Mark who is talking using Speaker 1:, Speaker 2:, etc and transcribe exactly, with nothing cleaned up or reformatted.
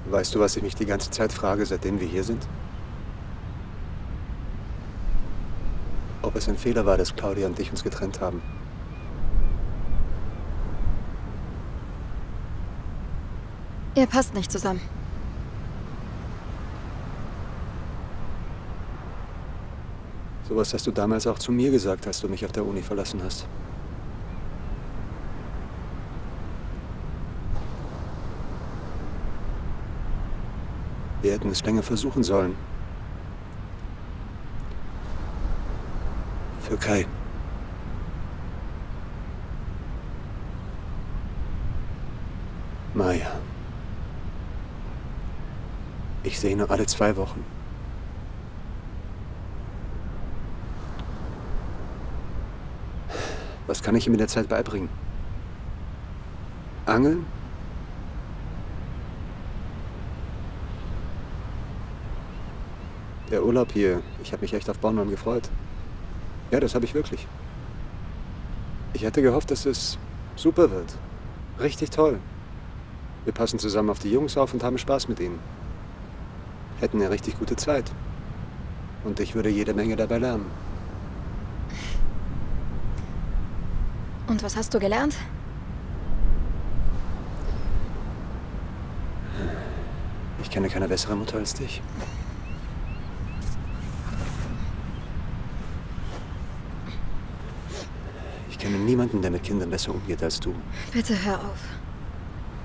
Speaker 1: Weißt du, was ich mich die ganze Zeit frage, seitdem wir hier sind? Ob es ein Fehler war, dass Claudia und ich uns getrennt haben.
Speaker 2: Ihr passt nicht zusammen.
Speaker 1: Sowas hast du damals auch zu mir gesagt, als du mich auf der Uni verlassen hast. Wir hätten es länger versuchen sollen. Für Kai. Maya. Ich sehe ihn nur alle zwei Wochen. Was kann ich ihm in der Zeit beibringen? Angeln? Der Urlaub hier, ich habe mich echt auf Bornholm gefreut. Ja, das habe ich wirklich. Ich hätte gehofft, dass es super wird. Richtig toll. Wir passen zusammen auf die Jungs auf und haben Spaß mit ihnen. Hätten eine richtig gute Zeit. Und ich würde jede Menge dabei lernen.
Speaker 2: Und was hast du gelernt?
Speaker 1: Ich kenne keine bessere Mutter als dich. Ich kenne niemanden, der mit Kindern besser umgeht als du.
Speaker 2: Bitte hör auf.